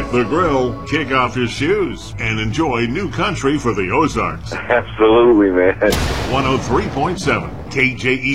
hit the grill, kick off your shoes, and enjoy new country for the Ozarks. Absolutely, man. 103.7 KJE.